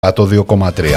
το 2,3.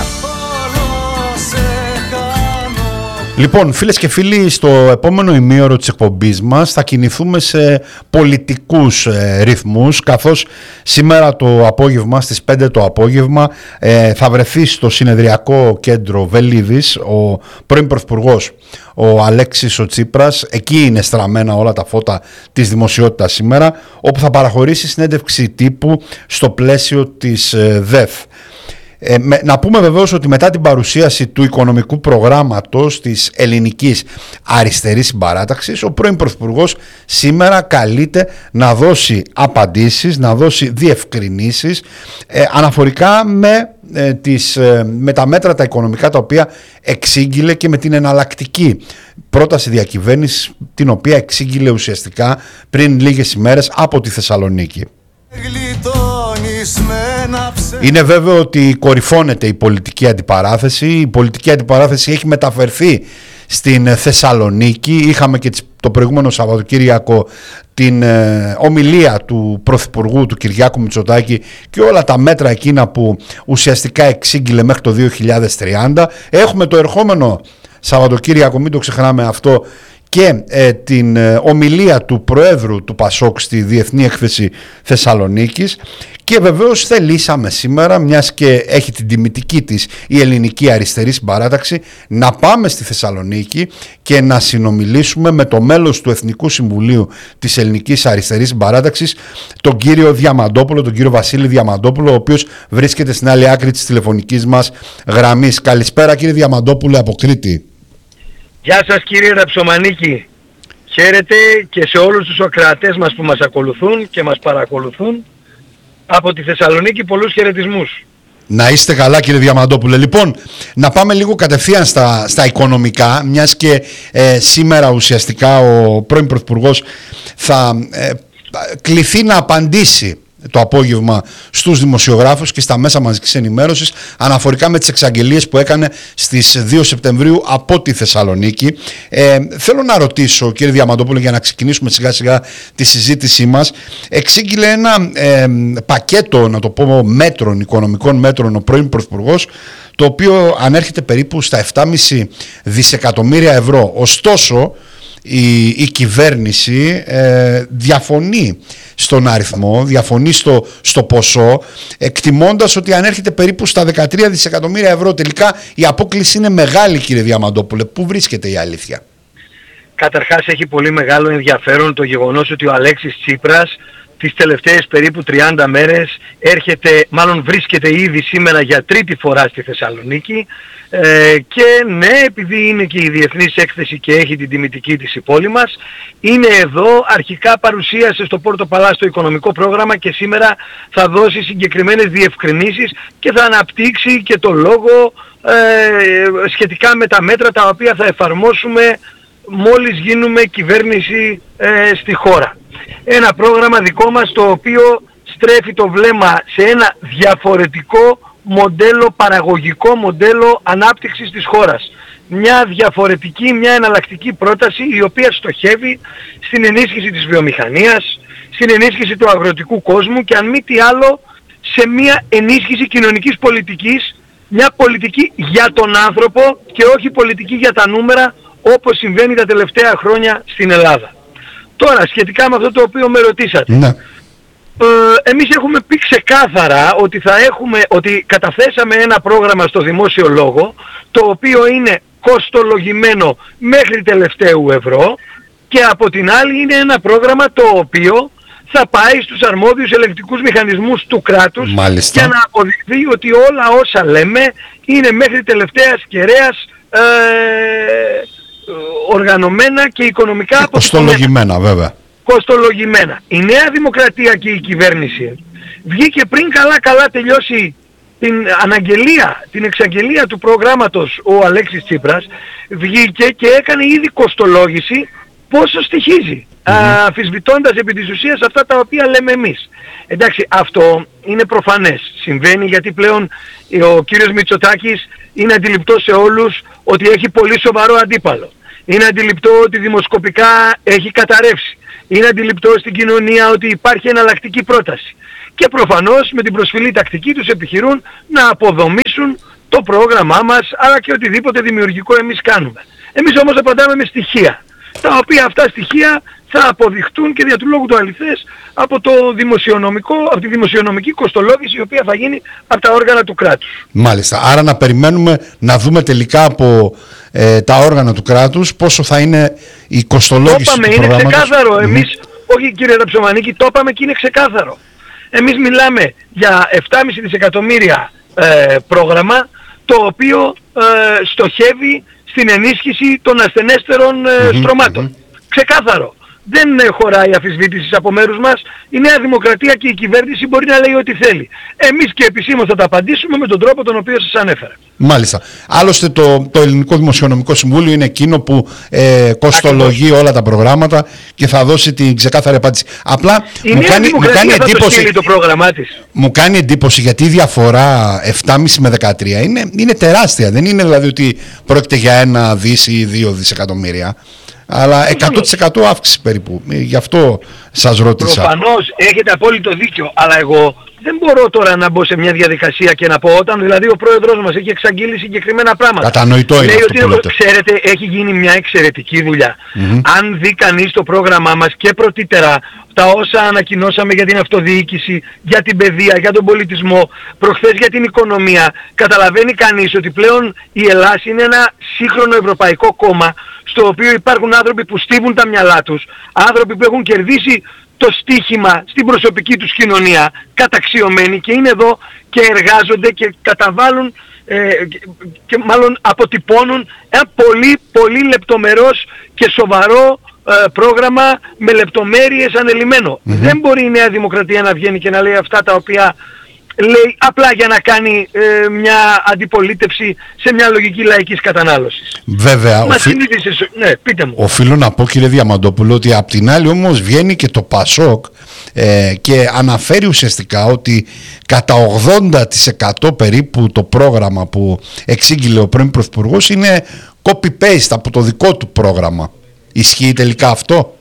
Λοιπόν, φίλες και φίλοι, στο επόμενο ημίωρο της εκπομπής μας θα κινηθούμε σε πολιτικούς ρυθμούς, καθώς σήμερα το απόγευμα, στις 5 το απόγευμα, θα βρεθεί στο συνεδριακό κέντρο Βελίδης ο πρώην Πρωθυπουργός, ο Αλέξης ο Τσίπρας. Εκεί είναι στραμμένα όλα τα φώτα της δημοσιότητας σήμερα, όπου θα παραχωρήσει συνέντευξη τύπου στο πλαίσιο της ΔΕΘ. Να πούμε βεβαίως ότι μετά την παρουσίαση του οικονομικού προγράμματος της ελληνικής αριστερής συμπαράταξης, ο πρώην Πρωθυπουργός σήμερα καλείται να δώσει απαντήσεις, να δώσει διευκρινήσεις αναφορικά με τα μέτρα τα οικονομικά τα οποία εξήγηλε και με την εναλλακτική πρόταση διακυβέρνησης την οποία εξήγηλε ουσιαστικά πριν λίγες ημέρες από τη Θεσσαλονίκη. Είναι βέβαιο ότι κορυφώνεται η πολιτική αντιπαράθεση. Η πολιτική αντιπαράθεση έχει μεταφερθεί στην Θεσσαλονίκη. Είχαμε και το προηγούμενο Σαββατοκύριακο την ομιλία του Πρωθυπουργού, του Κυριάκου Μητσοτάκη, και όλα τα μέτρα εκείνα που ουσιαστικά εξήγηλε μέχρι το 2030. Έχουμε το ερχόμενο Σαββατοκύριακο, μην το ξεχνάμε αυτό, και την ομιλία του Προέδρου του ΠΑΣΟΚ στη Διεθνή Έκθεση Θεσσαλονίκης. Και βεβαίως θελήσαμε σήμερα, μιας και έχει την τιμητική της η ελληνική αριστερή συμπαράταξη, να πάμε στη Θεσσαλονίκη και να συνομιλήσουμε με το μέλος του Εθνικού Συμβουλίου της ελληνικής αριστερής συμπαράταξης, τον κύριο Διαμαντόπουλο, τον κύριο Βασίλη Διαμαντόπουλο, ο οποίος βρίσκεται στην άλλη άκρη της τηλεφωνικής μας γραμμής. Καλησπέρα κύριε Διαμαντόπουλο από Κρήτη. Γεια σας κύριε Ραψομανίκη. Χαίρετε και σε όλους τους ακροατές μας που μας ακολουθούν και μας παρακολουθούν. Από τη Θεσσαλονίκη πολλούς χαιρετισμούς. Να είστε καλά κύριε Διαμαντόπουλε. Λοιπόν, να πάμε λίγο κατευθείαν στα οικονομικά, μιας και σήμερα ουσιαστικά ο πρώην Πρωθυπουργός θα κληθεί να απαντήσει το απόγευμα στους δημοσιογράφους και στα μέσα μαζικής ενημέρωσης αναφορικά με τις εξαγγελίες που έκανε στις 2 Σεπτεμβρίου από τη Θεσσαλονίκη. Θέλω να ρωτήσω κύριε Διαμαντόπουλο, για να ξεκινήσουμε σιγά σιγά τη συζήτησή μας, εξήγηλε ένα πακέτο, να το πω, μέτρων, οικονομικών μέτρων ο πρώην Πρωθυπουργός, το οποίο ανέρχεται περίπου στα 7,5 δισεκατομμύρια ευρώ. Ωστόσο η κυβέρνηση διαφωνεί στον αριθμό, διαφωνεί στο ποσό, εκτιμώντας ότι ανέρχεται περίπου στα 13 δισεκατομμύρια ευρώ. Τελικά η απόκληση είναι μεγάλη κύριε Διαμαντόπουλε. Πού βρίσκεται η αλήθεια? Καταρχάς έχει πολύ μεγάλο ενδιαφέρον το γεγονός ότι ο Αλέξης Τσίπρας τις τελευταίες περίπου 30 μέρες βρίσκεται ήδη σήμερα για τρίτη φορά στη Θεσσαλονίκη και ναι, επειδή είναι και η Διεθνής Έκθεση και έχει την τιμητική της η πόλη μας, είναι εδώ, αρχικά παρουσίασε στο Πόρτο Παλάς το οικονομικό πρόγραμμα και σήμερα θα δώσει συγκεκριμένες διευκρινήσεις και θα αναπτύξει και το λόγο σχετικά με τα μέτρα τα οποία θα εφαρμόσουμε μόλις γίνουμε κυβέρνηση στη χώρα. Ένα πρόγραμμα δικό μας το οποίο στρέφει το βλέμμα σε ένα διαφορετικό μοντέλο, παραγωγικό μοντέλο ανάπτυξης της χώρας. Μια διαφορετική, μια εναλλακτική πρόταση η οποία στοχεύει στην ενίσχυση της βιομηχανίας, στην ενίσχυση του αγροτικού κόσμου και αν μη τι άλλο σε μια ενίσχυση κοινωνικής πολιτικής, μια πολιτική για τον άνθρωπο και όχι πολιτική για τα νούμερα όπως συμβαίνει τα τελευταία χρόνια στην Ελλάδα. Τώρα, σχετικά με αυτό το οποίο με ρωτήσατε, ναι. Εμείς έχουμε πει ξεκάθαρα ότι καταθέσαμε ένα πρόγραμμα στο δημόσιο λόγο, το οποίο είναι κοστολογημένο μέχρι τελευταίου ευρώ και από την άλλη είναι ένα πρόγραμμα το οποίο θα πάει στους αρμόδιους ελεγκτικούς μηχανισμούς του κράτους. Μάλιστα. Για να αποδειχθεί ότι όλα όσα λέμε είναι μέχρι τελευταίας κεραίας οργανωμένα και οικονομικά κοστολογημένα βέβαια. Κοστολογημένα. Η Νέα Δημοκρατία και η κυβέρνηση βγήκε πριν καλά τελειώσει την εξαγγελία του προγράμματος ο Αλέξης Τσίπρας, βγήκε και έκανε ήδη κοστολόγηση πόσο στοιχίζει, αμφισβητώντας επί της ουσίας αυτά τα οποία λέμε εμείς. Εντάξει, αυτό είναι προφανές. Συμβαίνει γιατί πλέον ο κύριος Μητσοτάκης είναι αντιληπτό σε όλους ότι έχει πολύ σοβαρό αντίπαλο. Είναι αντιληπτό ότι δημοσκοπικά έχει καταρρεύσει. Είναι αντιληπτό στην κοινωνία ότι υπάρχει εναλλακτική πρόταση. και προφανώς με την προσφυλή τακτική τους επιχειρούν να αποδομήσουν το πρόγραμμά μας, αλλά και οτιδήποτε δημιουργικό εμείς κάνουμε. Εμείς όμως απαντάμε με στοιχεία, τα οποία αυτά στοιχεία θα αποδειχτούν και δια του λόγου του αληθές από από τη δημοσιονομική κοστολόγηση η οποία θα γίνει από τα όργανα του κράτους. Μάλιστα. Άρα να περιμένουμε να δούμε τελικά από τα όργανα του κράτους πόσο θα είναι η κοστολόγηση του προγράμματος. Είναι ξεκάθαρο. Εμείς, όχι κύριε Ραψομανίκη, το είπαμε και είναι ξεκάθαρο. Εμείς μιλάμε για 7,5 δισεκατομμύρια πρόγραμμα, το οποίο στοχεύει στην ενίσχυση των ασθενέστερων στρωμάτων. Ξεκάθαρο. Δεν χωράει αφισβήτησης από μέρους μας. Η Νέα Δημοκρατία και η κυβέρνηση μπορεί να λέει ό,τι θέλει. Εμείς και επισήμως θα τα απαντήσουμε με τον τρόπο τον οποίο σας ανέφερα. Μάλιστα. Άλλωστε το Ελληνικό Δημοσιονομικό Συμβούλιο είναι εκείνο που κοστολογεί όλα τα προγράμματα και θα δώσει την ξεκάθαρη απάντηση. Απλά μου κάνει εντύπωση το πρόγραμμά της. Μου κάνει εντύπωση γιατί η διαφορά 7,5 με 13 είναι τεράστια. Δεν είναι δηλαδή ότι πρόκειται για 1 δις ή 2 δισεκατομμύρια. Αλλά 100% αύξηση περίπου. Γι' αυτό σας ρώτησα. Προφανώς έχετε απόλυτο δίκιο. Αλλά εγώ δεν μπορώ τώρα να μπω σε μια διαδικασία και να πω, όταν δηλαδή ο πρόεδρος μας έχει εξαγγείλει συγκεκριμένα πράγματα. Κατανοητό είναι αυτό που λέτε. Ξέρετε, έχει γίνει μια εξαιρετική δουλειά. Αν δει κανείς το πρόγραμμά μας και πρωτήτερα τα όσα ανακοινώσαμε για την αυτοδιοίκηση, για την παιδεία, για τον πολιτισμό, προχθές για την οικονομία, καταλαβαίνει κανείς ότι πλέον η Ελλάδα είναι ένα σύγχρονο ευρωπαϊκό κόμμα, στο οποίο υπάρχουν άνθρωποι που στίβουν τα μυαλά τους, άνθρωποι που έχουν κερδίσει το στίχημα στην προσωπική τους κοινωνία, καταξιωμένοι, και είναι εδώ και εργάζονται και καταβάλουν και μάλλον αποτυπώνουν ένα πολύ πολύ λεπτομερός και σοβαρό πρόγραμμα με λεπτομέρειες ανελημμένο. Δεν μπορεί η Νέα Δημοκρατία να βγαίνει και να λέει αυτά τα οποία λέει απλά για να κάνει μια αντιπολίτευση σε μια λογική λαϊκής κατανάλωσης. Βέβαια. Ναι, πείτε μου. Οφείλω να πω, κύριε Διαμαντόπουλο, ότι απ' την άλλη όμως βγαίνει και το Πασόκ και αναφέρει ουσιαστικά ότι κατά 80% περίπου το πρόγραμμα που εξήγηλε ο πρώην Πρωθυπουργός είναι copy-paste από το δικό του πρόγραμμα. Ισχύει τελικά αυτό?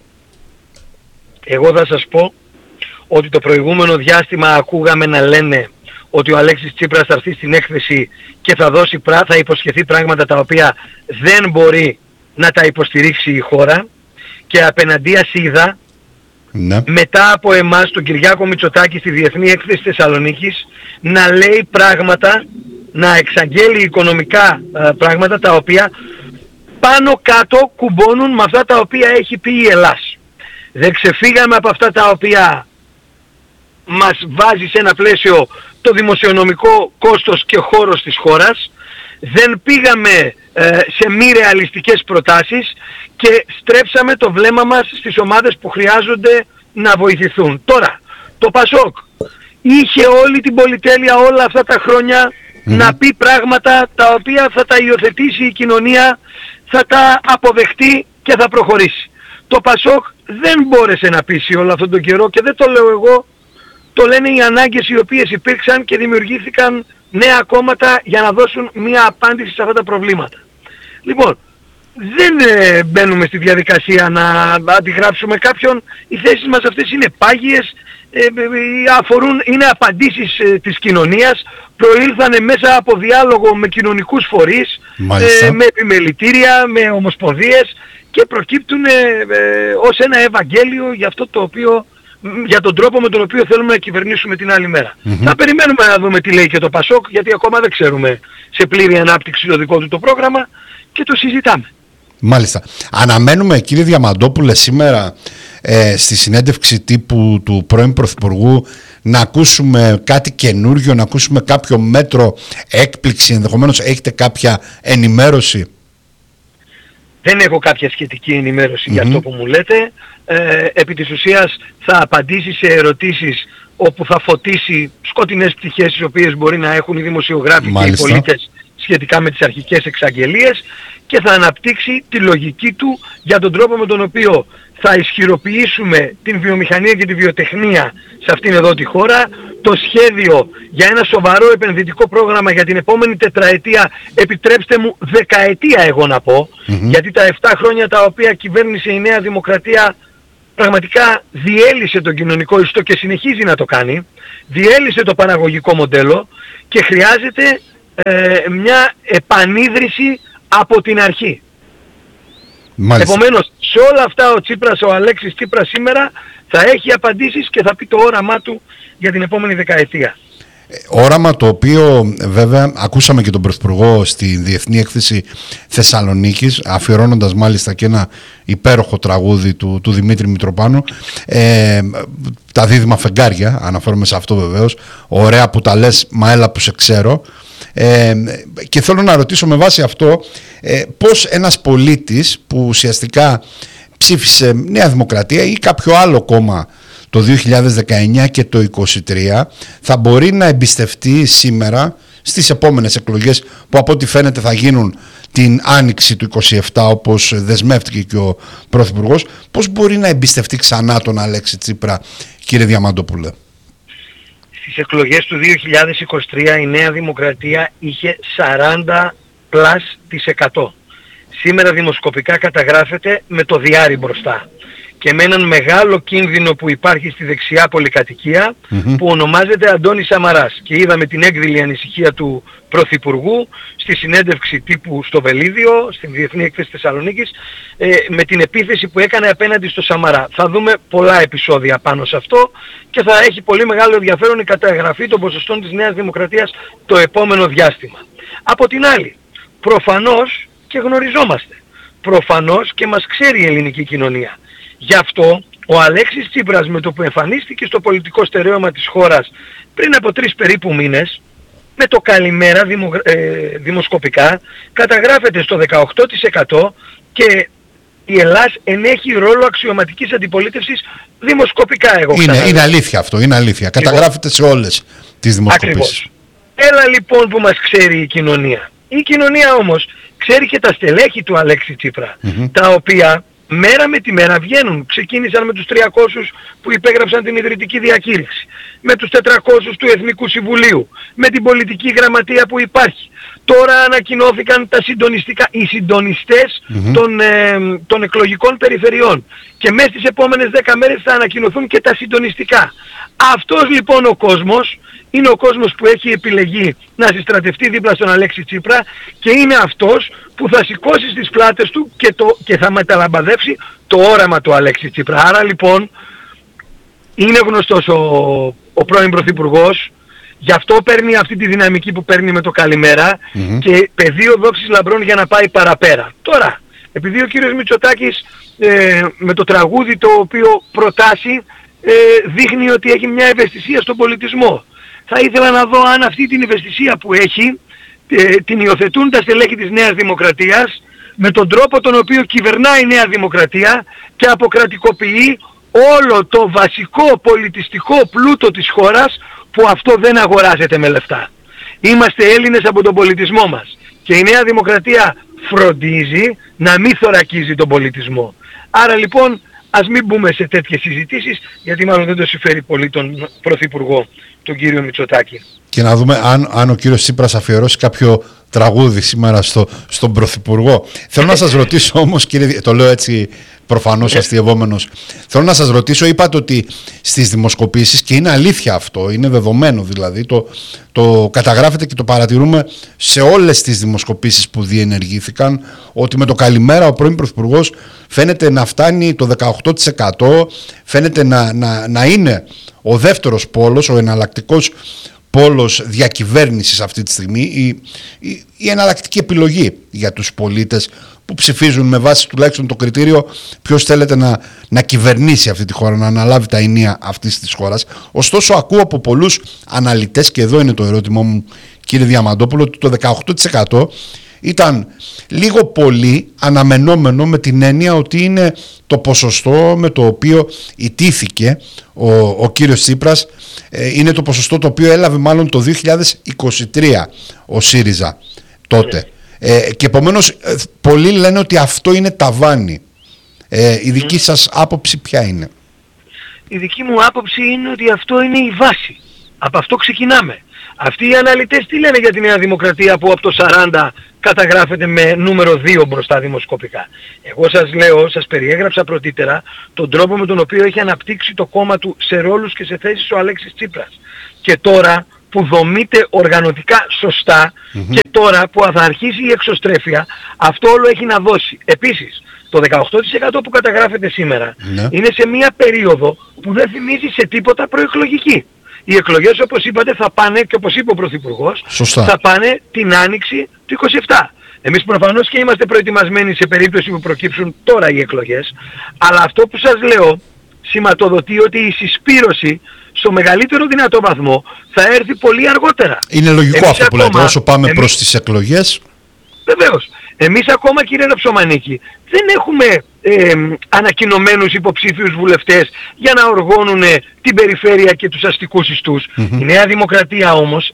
Εγώ θα σας πω ότι το προηγούμενο διάστημα ακούγαμε να λένε ότι ο Αλέξης Τσίπρας θα έρθει στην έκθεση και θα υποσχεθεί πράγματα τα οποία δεν μπορεί να τα υποστηρίξει η χώρα, και απέναντίας είδα μετά από εμάς τον Κυριάκο Μητσοτάκη στη Διεθνή Έκθεση Θεσσαλονίκης να λέει πράγματα, να εξαγγέλει οικονομικά πράγματα τα οποία πάνω κάτω κουμπώνουν με αυτά τα οποία έχει πει η Ελλάς. Δεν ξεφύγαμε από αυτά τα οποία μας βάζει σε ένα πλαίσιο το δημοσιονομικό κόστος και χώρος της χώρας. Δεν πήγαμε σε μη ρεαλιστικές προτάσεις και στρέψαμε το βλέμμα μας στις ομάδες που χρειάζονται να βοηθηθούν. Τώρα, το Πασόκ είχε όλη την πολυτέλεια όλα αυτά τα χρόνια να πει πράγματα τα οποία θα τα υιοθετήσει η κοινωνία, θα τα αποδεχτεί και θα προχωρήσει. Το Πασόκ δεν μπόρεσε να πείσει όλο αυτόν τον καιρό, και δεν το λέω εγώ, το λένε οι ανάγκες οι οποίες υπήρξαν και δημιουργήθηκαν νέα κόμματα για να δώσουν μια απάντηση σε αυτά τα προβλήματα. Λοιπόν, δεν μπαίνουμε στη διαδικασία να αντιγράψουμε κάποιον. Οι θέσεις μας αυτές είναι πάγιες, είναι απαντήσεις της κοινωνίας, προήλθανε μέσα από διάλογο με κοινωνικούς φορείς, με επιμελητήρια, με ομοσπονδίες, και προκύπτουν ως ένα Ευαγγέλιο για αυτό το οποίο, για τον τρόπο με τον οποίο θέλουμε να κυβερνήσουμε την άλλη μέρα. Θα περιμένουμε να δούμε τι λέει και το Πασόκ, γιατί ακόμα δεν ξέρουμε σε πλήρη ανάπτυξη το δικό του το πρόγραμμα, και το συζητάμε. Μάλιστα. Αναμένουμε, κύριε Διαμαντόπουλε, σήμερα στη συνέντευξη τύπου του πρώην Πρωθυπουργού να ακούσουμε κάτι καινούργιο, να ακούσουμε κάποιο μέτρο έκπληξη, ενδεχομένως έχετε κάποια ενημέρωση? Δεν έχω κάποια σχετική ενημέρωση για αυτό που μου λέτε. Επί της ουσίας θα απαντήσει σε ερωτήσεις όπου θα φωτίσει σκοτεινές πτυχές τις οποίες μπορεί να έχουν οι δημοσιογράφοι και οι πολίτες σχετικά με τις αρχικές εξαγγελίες, και θα αναπτύξει τη λογική του για τον τρόπο με τον οποίο θα ισχυροποιήσουμε την βιομηχανία και τη βιοτεχνία σε αυτήν εδώ τη χώρα, το σχέδιο για ένα σοβαρό επενδυτικό πρόγραμμα για την επόμενη τετραετία, επιτρέψτε μου δεκαετία εγώ να πω, γιατί τα 7 χρόνια τα οποία κυβέρνησε η Νέα Δημοκρατία πραγματικά διέλυσε τον κοινωνικό ιστό και συνεχίζει να το κάνει, διέλυσε το παραγωγικό μοντέλο και χρειάζεται μια επανίδρυση από την αρχή. Μάλιστα. Επομένως, σε όλα αυτά ο Αλέξης Τσίπρας σήμερα θα έχει απαντήσεις και θα πει το όραμά του για την επόμενη δεκαετία. Όραμα το οποίο βέβαια ακούσαμε και τον Πρωθυπουργό στη Διεθνή Έκθεση Θεσσαλονίκης, αφιερώνοντας μάλιστα και ένα υπέροχο τραγούδι του Δημήτρη Μητροπάνου, τα δίδυμα φεγγάρια, αναφέρομαι σε αυτό βεβαίως, ωραία που τα λες, μα έλα που σε ξέρω. Και θέλω να ρωτήσω με βάση αυτό πώς ένας πολίτης που ουσιαστικά ψήφισε Νέα Δημοκρατία ή κάποιο άλλο κόμμα το 2019 και το 2023 θα μπορεί να εμπιστευτεί σήμερα στις επόμενες εκλογές που από ό,τι φαίνεται θα γίνουν την άνοιξη του 27 όπως δεσμεύτηκε και ο Πρωθυπουργός, πώς μπορεί να εμπιστευτεί ξανά τον Αλέξη Τσίπρα, κύριε Διαμαντόπουλε? Στις εκλογές του 2023 η Νέα Δημοκρατία είχε 40+%. Σήμερα δημοσκοπικά καταγράφεται με το διάρρη μπροστά και με έναν μεγάλο κίνδυνο που υπάρχει στη δεξιά πολυκατοικία που ονομάζεται Αντώνης Σαμαράς. Και είδαμε την έκδηλη ανησυχία του Πρωθυπουργού στη συνέντευξη τύπου στο Βελίδιο, στην Διεθνή Έκθεση Θεσσαλονίκης, με την επίθεση που έκανε απέναντι στο Σαμαρά. Θα δούμε πολλά επεισόδια πάνω σε αυτό και θα έχει πολύ μεγάλο ενδιαφέρον η καταγραφή των ποσοστών της Νέας Δημοκρατίας το επόμενο διάστημα. Από την άλλη, προφανώς και γνωριζόμαστε. Προφανώς και μας ξέρει η ελληνική κοινωνία. Γι' αυτό ο Αλέξης Τσίπρας, με το που εμφανίστηκε στο πολιτικό στερέωμα της χώρας πριν από 3 περίπου μήνες, με το καλημέρα δημοσκοπικά καταγράφεται στο 18% και η Ελλάδα ενέχει ρόλο αξιωματικής αντιπολίτευσης δημοσκοπικά, είναι αλήθεια αυτό, είναι αλήθεια. Καταγράφεται σε όλες τις δημοσκοπήσεις. Ακριβώς. Έλα λοιπόν που μας ξέρει η κοινωνία. Η κοινωνία όμως ξέρει και τα στελέχη του Αλέξη Τσίπρα, τα οποία μέρα με τη μέρα βγαίνουν. Ξεκίνησαν με τους 300 που υπέγραψαν την ιδρυτική διακήρυξη, με τους 400 του Εθνικού Συμβουλίου, με την πολιτική γραμματεία που υπάρχει. Τώρα ανακοινώθηκαν οι συντονιστές των εκλογικών περιφερειών και μέσα στις επόμενες 10 μέρες θα ανακοινωθούν και τα συντονιστικά. Αυτός λοιπόν ο κόσμος είναι ο κόσμος που έχει επιλεγεί να συστρατευτεί δίπλα στον Αλέξη Τσίπρα και είναι αυτός που θα σηκώσει στις πλάτες του και θα μεταλαμπαδεύσει το όραμα του Αλέξη Τσίπρα. Άρα λοιπόν είναι γνωστός ο πρώην Πρωθυπουργός, γι' αυτό παίρνει αυτή τη δυναμική που παίρνει με το καλημέρα και πεδίο δόξης λαμπρών για να πάει παραπέρα. Τώρα, επειδή ο κύριος Μητσοτάκης με το τραγούδι το οποίο προτάσει δείχνει ότι έχει μια ευαισθησία στον πολιτισμό, θα ήθελα να δω αν αυτή την ευαισθησία που έχει την υιοθετούν τα στελέχη της Νέας Δημοκρατίας με τον τρόπο τον οποίο κυβερνάει η Νέα Δημοκρατία και αποκρατικοποιεί όλο το βασικό πολιτιστικό πλούτο της χώρας, που αυτό δεν αγοράζεται με λεφτά. Είμαστε Έλληνες από τον πολιτισμό μας και η Νέα Δημοκρατία φροντίζει να μην θωρακίζει τον πολιτισμό. Άρα λοιπόν ας μην μπούμε σε τέτοιες συζητήσεις, γιατί μάλλον δεν το συμφέρει πολύ τον Πρωθυπουργό, τον κύριο Μητσοτάκη. Και να δούμε αν ο κύριος Τσίπρας αφιερώσει κάποιο τραγούδι σήμερα στον Πρωθυπουργό. Θέλω να σας ρωτήσω όμως, κύριε, το λέω έτσι προφανώς αστειευόμενος, θέλω να σας ρωτήσω, είπατε ότι στις δημοσκοπήσεις, και είναι αλήθεια αυτό, είναι δεδομένο δηλαδή, το καταγράφεται και το παρατηρούμε σε όλες τις δημοσκοπήσεις που διενεργήθηκαν, ότι με το καλημέρα ο πρώην Πρωθυπουργός φαίνεται να φτάνει το 18%, φαίνεται να είναι ο δεύτερος πόλος, ο εναλλακτικός πόλος διακυβέρνησης αυτή τη στιγμή, η εναλλακτική επιλογή για τους πολίτες που ψηφίζουν με βάση τουλάχιστον το κριτήριο ποιος θέλετε να κυβερνήσει αυτή τη χώρα, να αναλάβει τα ενία αυτής της χώρας. Ωστόσο ακούω από πολλούς αναλυτές, και εδώ είναι το ερώτημα μου κύριε Διαμαντόπουλο, ότι το 18% ήταν λίγο πολύ αναμενόμενο, με την έννοια ότι είναι το ποσοστό με το οποίο ιτήθηκε ο κύριος Τσίπρας, είναι το ποσοστό το οποίο έλαβε μάλλον το 2023 ο ΣΥΡΙΖΑ τότε. Και επομένως πολλοί λένε ότι αυτό είναι ταβάνι. Η δική σας άποψη ποια είναι? Η δική μου άποψη είναι ότι αυτό είναι η βάση. Από αυτό ξεκινάμε. Αυτοί οι αναλυτές τι λένε για τη Νέα Δημοκρατία που από το 40 καταγράφεται με νούμερο 2 μπροστά δημοσκοπικά? Εγώ σας λέω, σας περιέγραψα πρωτήτερα τον τρόπο με τον οποίο έχει αναπτύξει το κόμμα του σε ρόλους και σε θέσεις ο Αλέξης Τσίπρας. Και τώρα που δομείται οργανωτικά σωστά και τώρα που θα αρχίσει η εξωστρέφεια, αυτό όλο έχει να δώσει. Επίσης, το 18% που καταγράφεται σήμερα είναι σε μια περίοδο που δεν θυμίζει σε τίποτα προεκλογική. Οι εκλογές, όπως είπατε, θα πάνε, και όπως είπε ο Πρωθυπουργός, θα πάνε την Άνοιξη του 27. Εμείς προφανώς και είμαστε προετοιμασμένοι σε περίπτωση που προκύψουν τώρα οι εκλογές, αλλά αυτό που σας λέω σηματοδοτεί ότι η συσπήρωση στο μεγαλύτερο δυνατό βαθμό θα έρθει πολύ αργότερα. Είναι λογικό εμείς αυτό που λέτε, όσο πάμε προς τις εκλογές. Βεβαίως. Εμείς ακόμα, κύριε Ραψομανίκη, δεν έχουμε ανακοινωμένους υποψήφιους βουλευτές για να οργώνουν την περιφέρεια και τους αστικούς ιστούς. Η Νέα Δημοκρατία όμως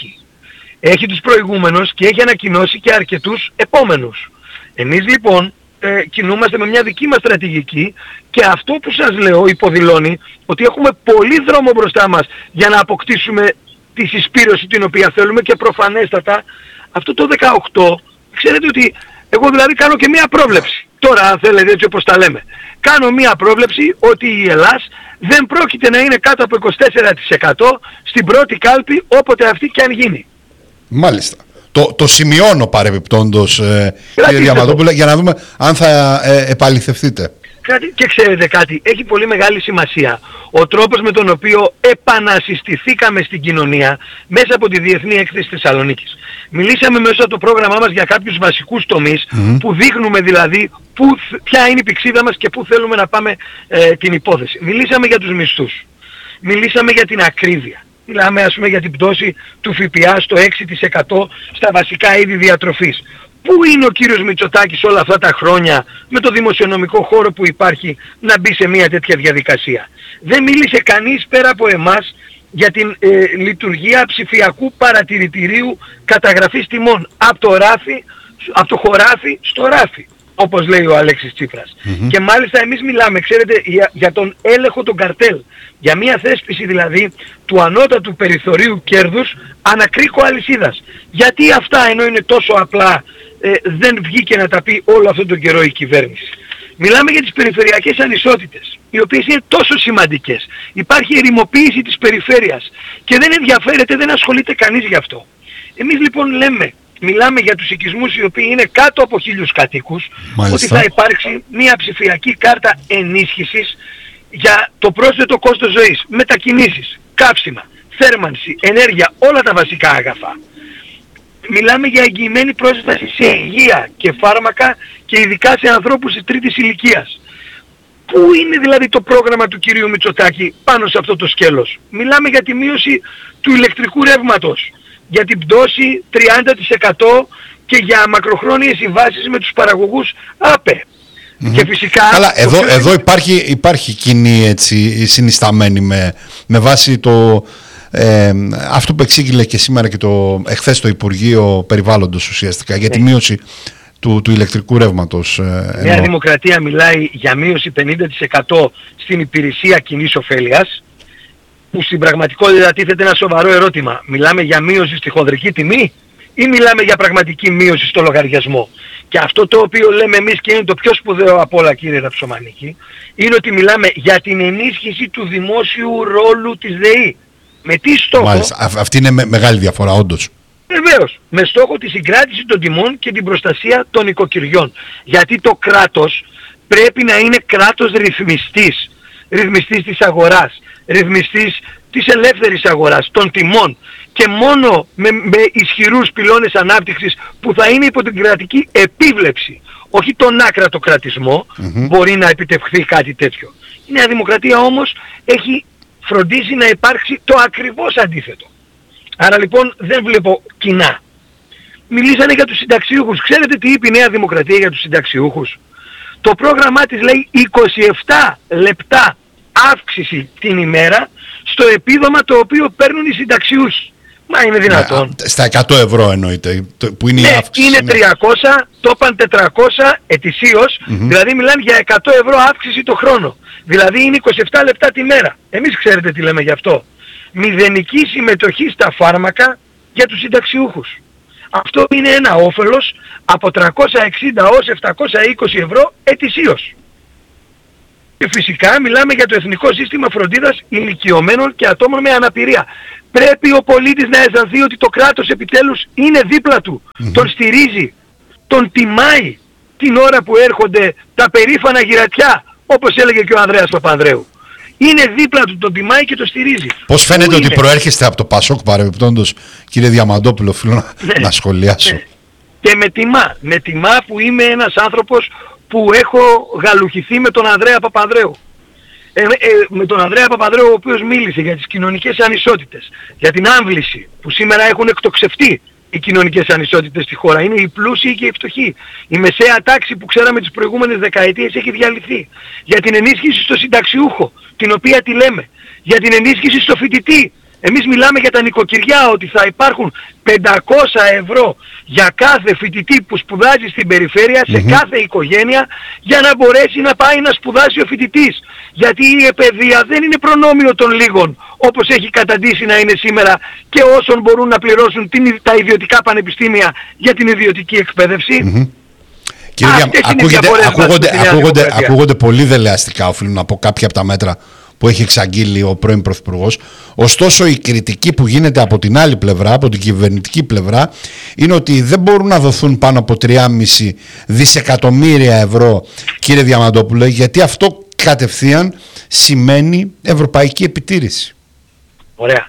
έχει τους προηγούμενους και έχει ανακοινώσει και αρκετούς επόμενους. Εμείς λοιπόν κινούμαστε με μια δική μας στρατηγική και αυτό που σας λέω υποδηλώνει ότι έχουμε πολύ δρόμο μπροστά μας για να αποκτήσουμε τη συσπήρωση την οποία θέλουμε και προφανέστατα αυτό το 18, ξέρετε ότι εγώ δηλαδή κάνω και μια πρόβλεψη. Τώρα αν θέλετε έτσι όπως τα λέμε. Κάνω μια πρόβλεψη ότι η Ελλάς δεν πρόκειται να είναι κάτω από 24% στην πρώτη κάλπη όποτε αυτή και αν γίνει. Μάλιστα. Το σημειώνω παρεμπιπτόντως, κύριε Διαμαντόπουλε, για να δούμε αν θα επαληθευτείτε. Και ξέρετε κάτι, έχει πολύ μεγάλη σημασία ο τρόπος με τον οποίο επανασυστηθήκαμε στην κοινωνία μέσα από τη Διεθνή Έκθεση Θεσσαλονίκης. Μιλήσαμε μέσα από το πρόγραμμά μας για κάποιους βασικούς τομείς που δείχνουμε δηλαδή ποια είναι η πηξίδα μας και πού θέλουμε να πάμε την υπόθεση. Μιλήσαμε για τους μισθούς, μιλήσαμε για την ακρίβεια. Μιλάμε ας πούμε για την πτώση του ΦΠΑ στο 6% στα βασικά είδη διατροφής. Πού είναι ο κύριος Μητσοτάκης όλα αυτά τα χρόνια με το δημοσιονομικό χώρο που υπάρχει να μπει σε μια τέτοια διαδικασία? Δεν μίλησε κανείς πέρα από εμάς για την λειτουργία ψηφιακού παρατηρητηρίου καταγραφής τιμών από το χωράφι στο ράφι, όπως λέει ο Αλέξης Τσίπρας. Και μάλιστα εμείς μιλάμε, ξέρετε, για τον έλεγχο των καρτέλ. Για μια θέσπιση δηλαδή του ανώτατου περιθωρίου κέρδους ανακρίκο αλυσίδας. Γιατί αυτά ενώ είναι τόσο απλά δεν βγήκε να τα πει όλο αυτόν τον καιρό η κυβέρνηση? Μιλάμε για τις περιφερειακές ανισότητες, οι οποίες είναι τόσο σημαντικές. Υπάρχει ερημοποίηση της περιφέρειας και δεν ενδιαφέρεται, δεν ασχολείται κανείς γι' αυτό. Εμείς λοιπόν μιλάμε για τους οικισμούς οι οποίοι είναι κάτω από 1.000 κατοίκους, ότι θα υπάρξει μια ψηφιακή κάρτα ενίσχυσης για το πρόσθετο κόστος ζωής, μετακινήσεις, καύσιμα, θέρμανση, ενέργεια, όλα τα βασικά αγαθά. Μιλάμε για εγγυημένη πρόσβαση σε υγεία και φάρμακα και ειδικά σε ανθρώπους της τρίτης ηλικίας. Πού είναι δηλαδή το πρόγραμμα του κυρίου Μητσοτάκη πάνω σε αυτό το σκέλος? Μιλάμε για τη μείωση του ηλεκτρικού ρεύματος, για την πτώση 30% και για μακροχρόνιες συμβάσεις με τους παραγωγούς ΑΠΕ. Και φυσικά... Καλά, εδώ υπάρχει κοινή έτσι, συνισταμένη με βάση αυτό που εξήγηλε και σήμερα και εχθές το Υπουργείο Περιβάλλοντος ουσιαστικά για τη μείωση του ηλεκτρικού ρεύματος. Η Νέα Δημοκρατία μιλάει για μείωση 50% στην υπηρεσία κοινής ωφέλειας, που στην πραγματικότητα τίθεται ένα σοβαρό ερώτημα. Μιλάμε για μείωση στη χονδρική τιμή ή μιλάμε για πραγματική μείωση στο λογαριασμό? Και αυτό το οποίο λέμε εμείς και είναι το πιο σπουδαίο από όλα, κύριε Ραψομανίκη, είναι ότι μιλάμε για την ενίσχυση του δημόσιου ρόλου της ΔΕΗ. Με τι στόχο? Μάλιστα, αυτή είναι μεγάλη διαφορά όντως. Βεβαίως, με στόχο τη συγκράτηση των τιμών και την προστασία των οικοκυριών. Γιατί το κράτος πρέπει να είναι κράτος ρυθμιστής. Ρυθμιστής της αγοράς, ρυθμιστής της ελεύθερης αγοράς, των τιμών. Και μόνο με ισχυρούς πυλώνες ανάπτυξης που θα είναι υπό την κρατική επίβλεψη, όχι τον άκρατο κρατισμό, μπορεί να επιτευχθεί κάτι τέτοιο. Η Νέα Δημοκρατία όμως έχει φροντίσει να υπάρξει το ακριβώς αντίθετο. Άρα λοιπόν δεν βλέπω κοινά. Μιλήσανε για τους συνταξιούχους. Ξέρετε τι είπε η Νέα Δημοκρατία για τους συνταξιούχους? Το πρόγραμμά της λέει 27 λεπτά αύξηση την ημέρα στο επίδομα το οποίο παίρνουν οι συνταξιούχοι. Μα είναι δυνατόν? Στα 100 ευρώ εννοείται, που είναι η αύξηση. Είναι 300, το είπαν 400 ετησίως, δηλαδή μιλάνε για 100 ευρώ αύξηση το χρόνο. Δηλαδή είναι 27 λεπτά τη μέρα. Εμείς ξέρετε τι λέμε γι' αυτό? Μηδενική συμμετοχή στα φάρμακα για τους συνταξιούχους. Αυτό είναι ένα όφελος από 360 ως 720 ευρώ ετησίως. Και φυσικά μιλάμε για το Εθνικό Σύστημα Φροντίδας Ηλικιωμένων και Ατόμων με Αναπηρία. Πρέπει ο πολίτης να αισθανθεί ότι το κράτος επιτέλους είναι δίπλα του, τον στηρίζει, τον τιμάει την ώρα που έρχονται τα περήφανα γυρατιά, όπως έλεγε και ο Ανδρέας Παπανδρέου. Είναι δίπλα του, τον τιμάει και το στηρίζει. Πώς φαίνεται ότι προέρχεστε από το Πασόκ παρεμπιπτόντως, κύριε Διαμαντόπουλο, θέλω να σχολιάσω. Και με τιμά που είμαι ένας άνθρωπος που έχω γαλουχηθεί με τον Ανδρέα Παπανδρέου. Με τον Ανδρέα Παπανδρέου, ο οποίος μίλησε για τις κοινωνικές ανισότητες, για την άμβληση που σήμερα έχουν εκτοξευτεί οι κοινωνικές ανισότητες στη χώρα. Είναι οι πλούσιοι και οι φτωχοί. Η μεσαία τάξη που ξέραμε τις προηγούμενες δεκαετίες έχει διαλυθεί. Για την ενίσχυση στο συνταξιούχο, την οποία τη λέμε. Για την ενίσχυση στο φοιτητή. Εμείς μιλάμε για τα νοικοκυριά, ότι θα υπάρχουν 500 ευρώ για κάθε φοιτητή που σπουδάζει στην περιφέρεια, σε κάθε οικογένεια, για να μπορέσει να πάει να σπουδάσει ο φοιτητής. Γιατί η παιδεία δεν είναι προνόμιο των λίγων, όπως έχει καταντήσει να είναι σήμερα, και όσων μπορούν να πληρώσουν τα ιδιωτικά πανεπιστήμια για την ιδιωτική εκπαίδευση. Ακούγονται πολύ δελεαστικά, οφείλω να πω, κάποια από τα μέτρα που έχει εξαγγείλει ο πρώην Πρωθυπουργός. Ωστόσο, η κριτική που γίνεται από την άλλη πλευρά, από την κυβερνητική πλευρά, είναι ότι δεν μπορούν να δοθούν πάνω από 3,5 δισεκατομμύρια ευρώ, κύριε Διαμαντόπουλε, γιατί αυτό κατευθείαν σημαίνει ευρωπαϊκή επιτήρηση. Ωραία.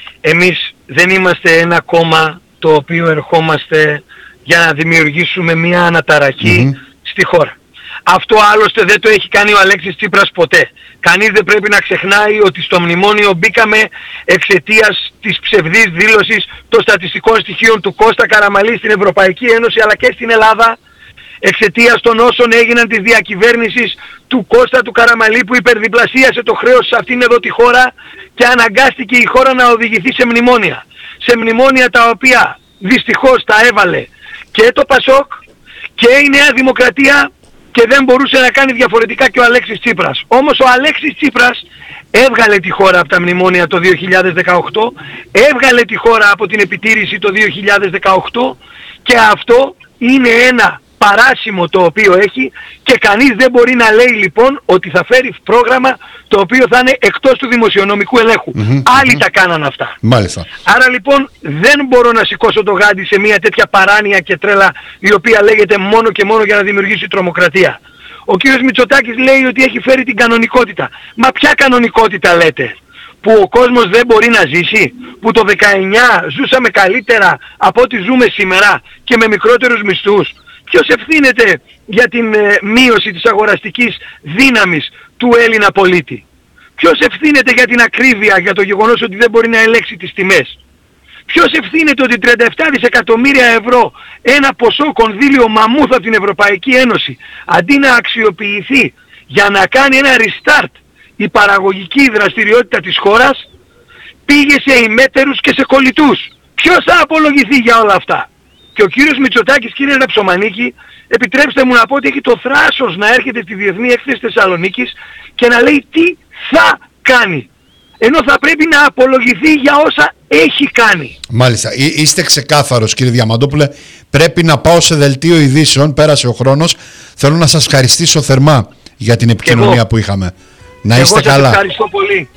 Εμείς δεν είμαστε ένα κόμμα το οποίο ερχόμαστε για να δημιουργήσουμε μια αναταραχή στη χώρα. Αυτό άλλωστε δεν το έχει κάνει ο Αλέξης Τσίπρας ποτέ. Κανείς δεν πρέπει να ξεχνάει ότι στο μνημόνιο μπήκαμε εξαιτίας της ψευδής δήλωσης των στατιστικών στοιχείων του Κώστα Καραμαλή στην Ευρωπαϊκή Ένωση αλλά και στην Ελλάδα, εξαιτίας των όσων έγιναν της διακυβέρνησης του Κώστα του Καραμαλή, που υπερδιπλασίασε το χρέος σε αυτήν εδώ τη χώρα και αναγκάστηκε η χώρα να οδηγηθεί σε μνημόνια. Σε μνημόνια τα οποία δυστυχώς τα έβαλε και το Πασόκ και η Νέα Δημοκρατία, και δεν μπορούσε να κάνει διαφορετικά και ο Αλέξης Τσίπρας. Όμως ο Αλέξης Τσίπρας έβγαλε τη χώρα από τα μνημόνια το 2018, έβγαλε τη χώρα από την επιτήρηση το 2018, και αυτό είναι ένα παράσημο το οποίο έχει, και κανείς δεν μπορεί να λέει λοιπόν ότι θα φέρει πρόγραμμα το οποίο θα είναι εκτός του δημοσιονομικού ελέγχου. Άλλοι τα κάναν αυτά. Μάλιστα. Άρα λοιπόν δεν μπορώ να σηκώσω το γάντι σε μια τέτοια παράνοια και τρέλα, η οποία λέγεται μόνο και μόνο για να δημιουργήσει τρομοκρατία. Ο κύριος Μητσοτάκης λέει ότι έχει φέρει την κανονικότητα. Μα ποια κανονικότητα λέτε? Που ο κόσμος δεν μπορεί να ζήσει? Που το 19 ζούσαμε καλύτερα από ό,τι ζούμε σήμερα και με μικρότερους μισθούς? Ποιος ευθύνεται για την μείωση της αγοραστικής δύναμης του Έλληνα πολίτη? Ποιος ευθύνεται για την ακρίβεια, για το γεγονός ότι δεν μπορεί να ελέγξει τις τιμές? Ποιος ευθύνεται ότι 37 δισεκατομμύρια ευρώ, ένα ποσό κονδύλιο μαμούθ από την Ευρωπαϊκή Ένωση, αντί να αξιοποιηθεί για να κάνει ένα restart η παραγωγική δραστηριότητα της χώρας, πήγε σε ημέτερους και σε κολλητούς? Ποιος θα απολογηθεί για όλα αυτά? Και ο κύριος Μητσοτάκης, κύριε Ραψομανίκη, επιτρέψτε μου να πω ότι έχει το θράσος να έρχεται στη Διεθνή Έκθεση Θεσσαλονίκης και να λέει τι θα κάνει, ενώ θα πρέπει να απολογηθεί για όσα έχει κάνει. Μάλιστα. Είστε ξεκάθαρος, κύριε Διαμαντόπουλε. Πρέπει να πάω σε δελτίο ειδήσεων. Πέρασε ο χρόνος. Θέλω να σας ευχαριστήσω θερμά για την επικοινωνία που είχαμε. Να είστε καλά. Σας ευχαριστώ πολύ.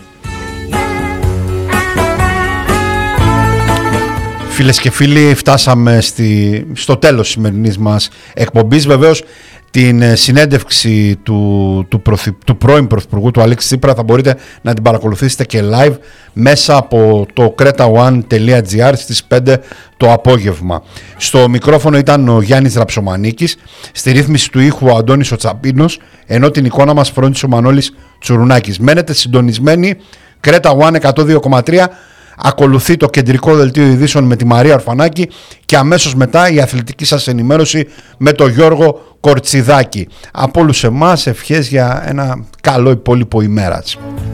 Φίλες και φίλοι, φτάσαμε στο τέλος της σημερινής μας εκπομπής. Βεβαίως την συνέντευξη του πρώην Πρωθυπουργού, του Αλέξη Τσίπρα, θα μπορείτε να την παρακολουθήσετε και live μέσα από το cretaone.gr στις 5 το απόγευμα. Στο μικρόφωνο ήταν ο Γιάννης Ραψομανίκης, στη ρύθμιση του ήχου ο Αντώνης ο Τσαπίνος, ενώ την εικόνα μας φρόντισε ο Μανώλης Τσουρουνάκης. Μένετε συντονισμένοι, Creta One 102,3. Ακολουθεί το κεντρικό δελτίο ειδήσεων με τη Μαρία Ορφανάκη και αμέσως μετά η αθλητική σας ενημέρωση με τον Γιώργο Κορτσιδάκη. Από όλους εμάς ευχές για ένα καλό υπόλοιπο ημέρας.